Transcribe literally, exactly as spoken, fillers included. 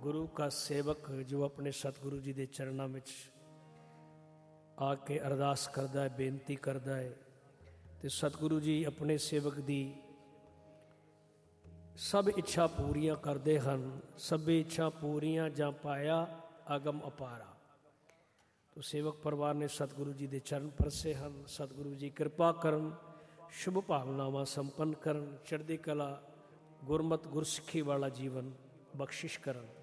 ਗੁਰੂ ਕਾ ਸੇਵਕ ਜੋ ਆਪਣੇ ਸਤਿਗੁਰੂ ਜੀ ਦੇ ਚਰਨਾਂ ਵਿੱਚ ਆ ਕੇ ਅਰਦਾਸ ਕਰਦਾ ਹੈ, ਬੇਨਤੀ ਕਰਦਾ ਹੈ, ਅਤੇ ਸਤਿਗੁਰੂ ਜੀ ਆਪਣੇ ਸੇਵਕ ਦੀ ਸਭ ਇੱਛਾ ਪੂਰੀਆਂ ਕਰਦੇ ਹਨ। ਸਭੇ ਇੱਛਾ ਪੂਰੀਆਂ ਜਾਂ ਪਾਇਆ ਅਗਮ ਅਪਾਰਾ। ਤੋ ਸੇਵਕ ਪਰਿਵਾਰ ਨੇ ਸਤਿਗੁਰੂ ਜੀ ਦੇ ਚਰਨ ਪਰਸੇ ਹਨ। ਸਤਿਗੁਰੂ ਜੀ ਕਿਰਪਾ ਕਰਨ, ਸ਼ੁਭ ਭਾਵਨਾਵਾਂ ਸੰਪੰਨ ਕਰਨ, ਚੜ੍ਹਦੀ ਕਲਾ, ਗੁਰਮਤਿ ਗੁਰਸਿੱਖੀ ਵਾਲਾ ਜੀਵਨ ਬਖਸ਼ਿਸ਼ ਕਰਨ।